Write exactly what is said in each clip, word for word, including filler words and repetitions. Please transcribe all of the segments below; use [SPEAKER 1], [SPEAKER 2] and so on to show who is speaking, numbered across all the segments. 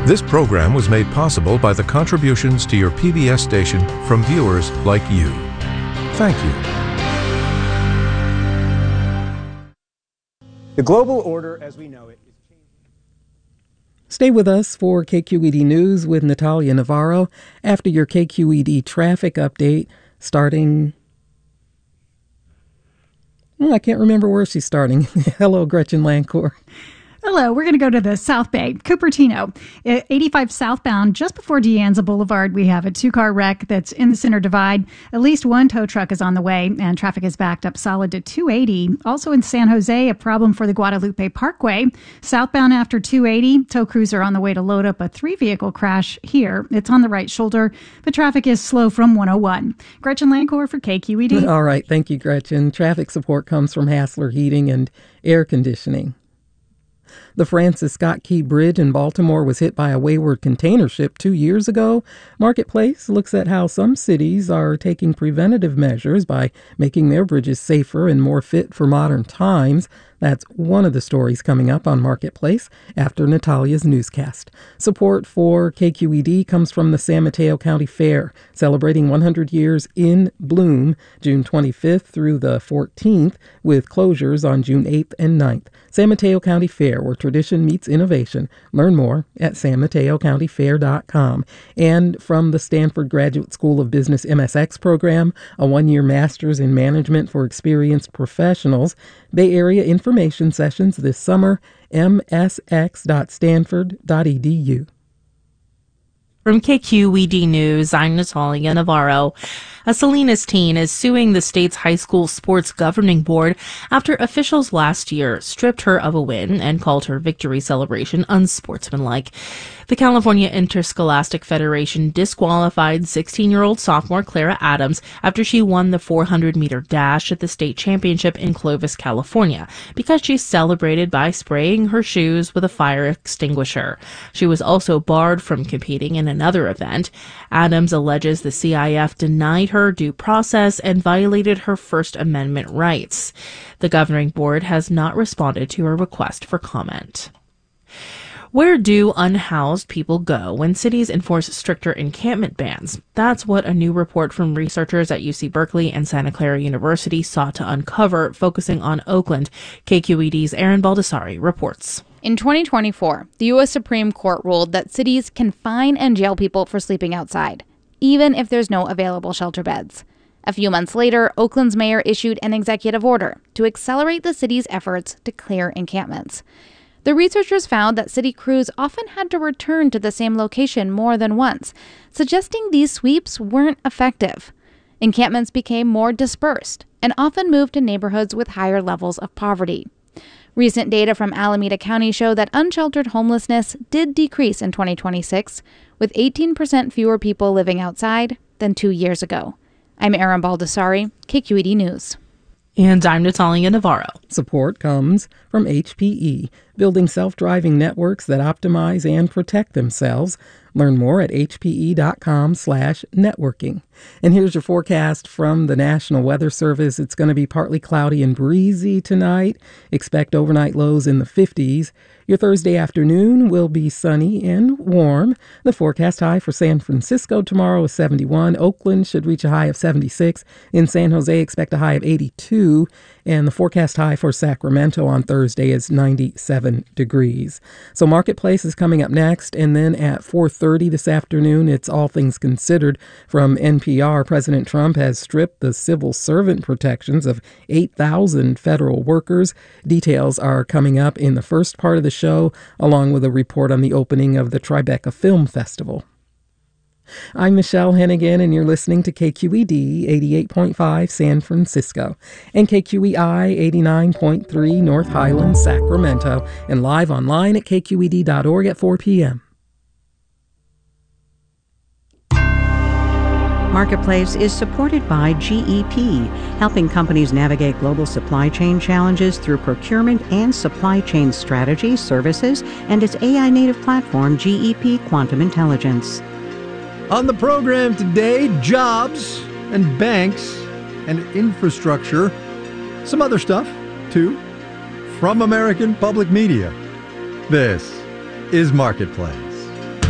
[SPEAKER 1] This program was made possible by the contributions to your P B S station from viewers like you. Thank you.
[SPEAKER 2] The global order as we know it is changing.
[SPEAKER 3] Stay with us for K Q E D News with Natalia Navarro after your K Q E D traffic update starting... Well, I can't remember where she's starting. Hello, Gretchen Lancourt.
[SPEAKER 4] Hello, we're going to go to the South Bay, Cupertino, eighty-five southbound, just before De Anza Boulevard. We have a two-car wreck that's in the center divide. At least one tow truck is on the way, and traffic is backed up solid to two eighty. Also in San Jose, a problem for the Guadalupe Parkway. Southbound after two eighty, tow crews are on the way to load up a three-vehicle crash here. It's on the right shoulder, but traffic is slow from one oh one. Gretchen Lancourt for K Q E D.
[SPEAKER 3] All right, thank you, Gretchen. Traffic support comes from Hassler Heating and Air Conditioning. The Francis Scott Key Bridge in Baltimore was hit by a wayward container ship two years ago. Marketplace looks at how some cities are taking preventative measures by making their bridges safer and more fit for modern times. That's one of the stories coming up on Marketplace after Natalia's newscast. Support for K Q E D comes from the San Mateo County Fair, celebrating one hundred years in bloom, June twenty-fifth through the fourteenth, with closures on June eighth and ninth. San Mateo County Fair, where tradition meets innovation. Learn more at san mateo county fair dot com. And from the Stanford Graduate School of Business M S X program, a one-year master's in management for experienced professionals. Bay Area information sessions this summer, m s x dot stanford dot e d u.
[SPEAKER 5] From K Q E D News, I'm Natalia Navarro. A Salinas teen is suing the state's high school sports governing board after officials last year stripped her of a win and called her victory celebration unsportsmanlike. The California Interscholastic Federation disqualified sixteen-year-old sophomore Clara Adams after she won the four hundred meter dash at the state championship in Clovis, California, because she celebrated by spraying her shoes with a fire extinguisher. She was also barred from competing in another event. Adams alleges the C I F denied her due process and violated her First Amendment rights. The governing board has not responded to a request for comment. Where do unhoused people go when cities enforce stricter encampment bans? That's what a new report from researchers at U C Berkeley and Santa Clara University sought to uncover, focusing on Oakland. K Q E D's Erin Baldessari reports.
[SPEAKER 6] In twenty twenty-four, the U S Supreme Court ruled that cities can fine and jail people for sleeping outside, even if there's no available shelter beds. A few months later, Oakland's mayor issued an executive order to accelerate the city's efforts to clear encampments. The researchers found that city crews often had to return to the same location more than once, suggesting these sweeps weren't effective. Encampments became more dispersed and often moved to neighborhoods with higher levels of poverty. Recent data from Alameda County show that unsheltered homelessness did decrease in twenty twenty-six, with eighteen percent fewer people living outside than two years ago. I'm Erin Baldessari, K Q E D News.
[SPEAKER 5] And I'm Natalia Navarro.
[SPEAKER 3] Support comes from H P E, building self-driving networks that optimize and protect themselves. Learn more at h p e dot com slash networking. And here's your forecast from the National Weather Service. It's going to be partly cloudy and breezy tonight. Expect overnight lows in the fifties. Your Thursday afternoon will be sunny and warm. The forecast high for San Francisco tomorrow is seventy-one. Oakland should reach a high of seventy-six. In San Jose, expect a high of eighty-two. And the forecast high for Sacramento on Thursday is ninety-seven degrees. So Marketplace is coming up next. And then at four thirty this afternoon, it's All Things Considered from N P R. President Trump has stripped the civil servant protections of eight thousand federal workers. Details are coming up in the first part of the show, along with a report on the opening of the Tribeca Film Festival. I'm Michelle Hennigan, and you're listening to K Q E D eighty-eight point five San Francisco and K Q E I eighty-nine point three North Highlands, Sacramento, and live online at k q e d dot org at four p.m.
[SPEAKER 7] Marketplace is supported by G E P, helping companies navigate global supply chain challenges through procurement and supply chain strategy, services, and its A I-native platform, G E P Quantum Intelligence.
[SPEAKER 8] On the program today, jobs and banks and infrastructure. Some other stuff, too, from American Public Media. This is Marketplace.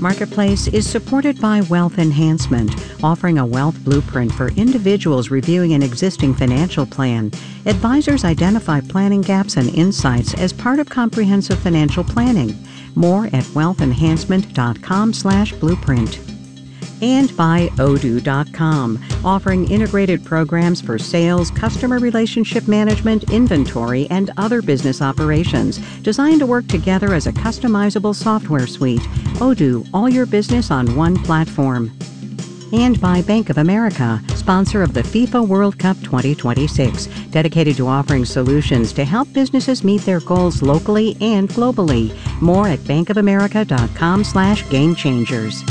[SPEAKER 7] Marketplace is supported by Wealth Enhancement, offering a wealth blueprint for individuals reviewing an existing financial plan. Advisors identify planning gaps and insights as part of comprehensive financial planning. More at wealthenhancement.com slash blueprint. And by Odoo dot com, offering integrated programs for sales, customer relationship management, inventory, and other business operations, designed to work together as a customizable software suite. Odoo, all your business on one platform. And by Bank of America, sponsor of the FIFA World Cup twenty twenty-six, dedicated to offering solutions to help businesses meet their goals locally and globally. More at bankofamerica.com slash game changers.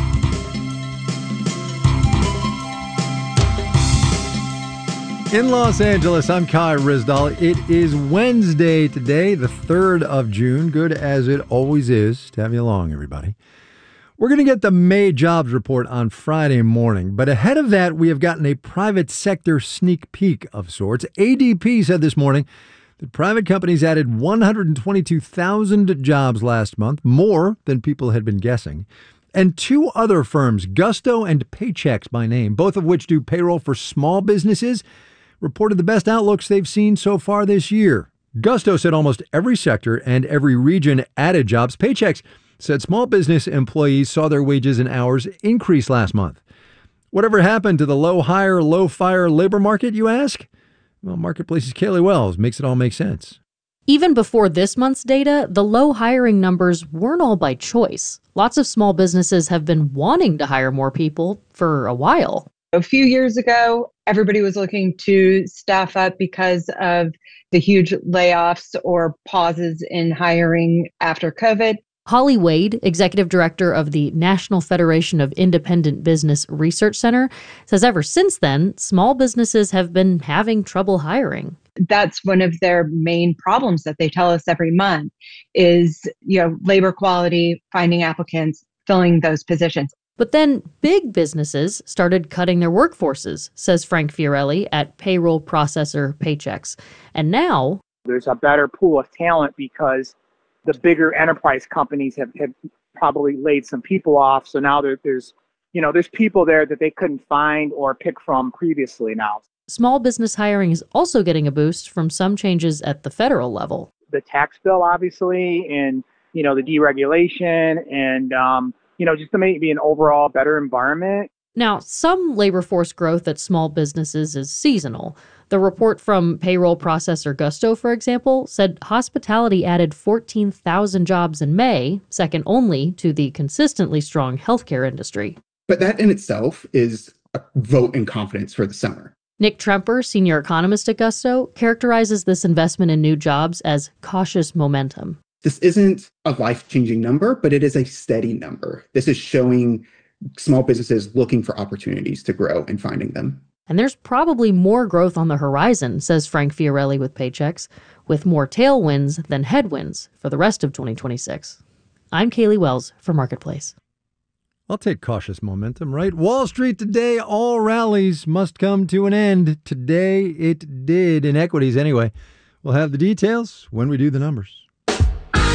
[SPEAKER 8] In Los Angeles, I'm Kai Rizdal. It is Wednesday today, the third of June. Good as it always is to have you along, everybody. We're going to get the May jobs report on Friday morning, but ahead of that, we have gotten a private sector sneak peek of sorts. A D P said this morning that private companies added one hundred twenty-two thousand jobs last month, more than people had been guessing. And two other firms, Gusto and Paychex by name, both of which do payroll for small businesses, reported the best outlooks they've seen so far this year. Gusto said almost every sector and every region added jobs. Paychex said small business employees saw their wages and hours increase last month. Whatever happened to the low hire, low fire labor market, you ask? Well, Marketplace's Kaylee Wells makes it all make sense.
[SPEAKER 9] Even before this month's data, the low hiring numbers weren't all by choice. Lots of small businesses have been wanting to hire more people for a while.
[SPEAKER 10] A few years ago, everybody was looking to staff up because of the huge layoffs or pauses in hiring after COVID.
[SPEAKER 9] Holly Wade, executive director of the National Federation of Independent Business Research Center, says ever since then, small businesses have been having trouble hiring.
[SPEAKER 10] That's one of their main problems that they tell us every month is, you know, labor quality, finding applicants, filling those positions.
[SPEAKER 9] But then big businesses started cutting their workforces, says Frank Fiorelli at payroll processor Paychex. And now
[SPEAKER 11] there's a better pool of talent because the bigger enterprise companies have, have probably laid some people off. So now there, there's, you know, there's people there that they couldn't find or pick from previously now.
[SPEAKER 9] Small business hiring is also getting a boost from some changes at the federal level.
[SPEAKER 11] The tax bill, obviously, and, you know, the deregulation and, um, you know, just to make it be an overall better environment.
[SPEAKER 9] Now, some labor force growth at small businesses is seasonal. The report from payroll processor Gusto, for example, said hospitality added fourteen thousand jobs in May, second only to the consistently strong healthcare industry.
[SPEAKER 12] But that in itself is a vote in confidence for the summer.
[SPEAKER 9] Nick Tremper, senior economist at Gusto, characterizes this investment in new jobs as cautious momentum.
[SPEAKER 12] This isn't a life-changing number, but it is a steady number. This is showing small businesses looking for opportunities to grow and finding them.
[SPEAKER 9] And there's probably more growth on the horizon, says Frank Fiorelli with Paychex, with more tailwinds than headwinds for the rest of twenty twenty-six. I'm Kaylee Wells for Marketplace.
[SPEAKER 8] I'll take cautious momentum, right? Wall Street today, all rallies must come to an end. Today it did, in equities anyway. We'll have the details when we do the numbers.